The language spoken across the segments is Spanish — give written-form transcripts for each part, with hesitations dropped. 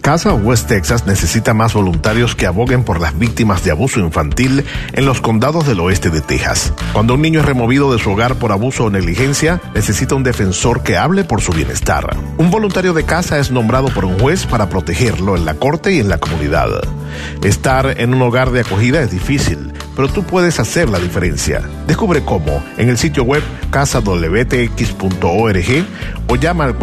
Casa West Texas necesita más voluntarios que aboguen por las víctimas de abuso infantil en los condados del oeste de Texas. Cuando un niño es removido de su hogar por abuso o negligencia, necesita un defensor que hable por su bienestar. Un voluntario de casa es nombrado por un juez para protegerlo en la corte y en la comunidad. Estar en un hogar de acogida es difícil, pero tú puedes hacer la diferencia. Descubre cómo en el sitio web casadwtx.org o llama al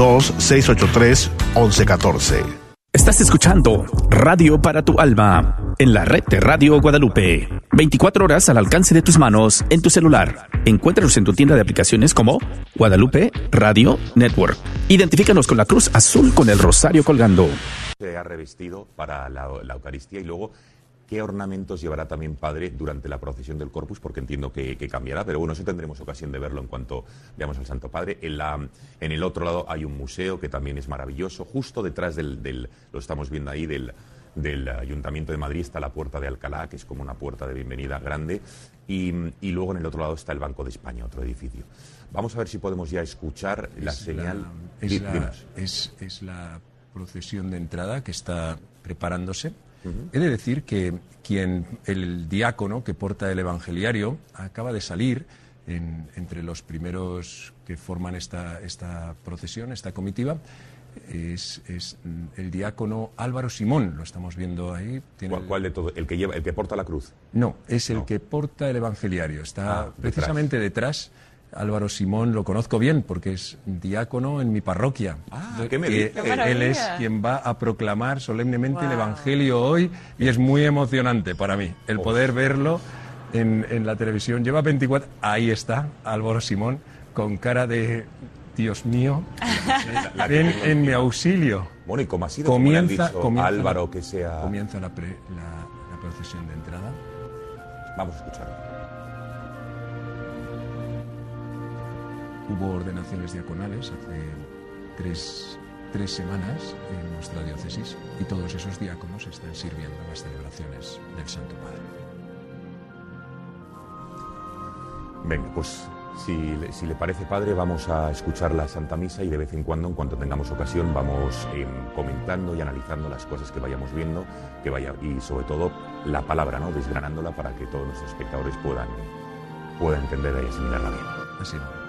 432-683-1114. Estás escuchando Radio para tu Alma en la red de Radio Guadalupe. 24 horas al alcance de tus manos en tu celular. Encuéntranos en tu tienda de aplicaciones como Guadalupe Radio Network. Identifícanos con la cruz azul con el rosario colgando. Se ha revestido para la Eucaristía y luego qué ornamentos llevará también Padre durante la procesión del Corpus, porque entiendo que cambiará, pero bueno, eso tendremos ocasión de verlo en cuanto veamos al Santo Padre. En el otro lado hay un museo que también es maravilloso, justo detrás lo estamos viendo ahí, del Ayuntamiento de Madrid está la Puerta de Alcalá, que es como una puerta de bienvenida grande, y luego en el otro lado está el Banco de España, otro edificio. Vamos a ver si podemos ya escuchar la señal. Es la procesión de entrada que está preparándose. He de decir que el diácono que porta el evangeliario acaba de salir entre los primeros que forman esta procesión, esta comitiva. Es el diácono Álvaro Simón, lo estamos viendo ahí. ¿Cuál de todo? ¿El que porta la cruz? No, es el que porta el evangeliario. Está precisamente detrás. Álvaro Simón lo conozco bien porque es diácono en mi parroquia. ¿Qué me dices? Él es quien va a proclamar solemnemente el Evangelio hoy y es muy emocionante para mí el poder verlo en la televisión. Lleva 24... Ahí está Álvaro Simón con cara de... Dios mío, ven en mi auxilio. Bueno, ¿y cómo ha sido? Comienza Álvaro, que sea... Comienza la procesión de entrada. Vamos a escucharlo. Hubo ordenaciones diaconales hace tres semanas en nuestra diócesis y todos esos diáconos están sirviendo en las celebraciones del Santo Padre. Venga, pues si le parece, Padre, vamos a escuchar la Santa Misa y de vez en cuando tengamos ocasión, vamos comentando y analizando las cosas que vayamos viendo, y sobre todo la palabra, ¿no? Desgranándola para que todos nuestros espectadores puedan entender y asimilarla bien. Así es.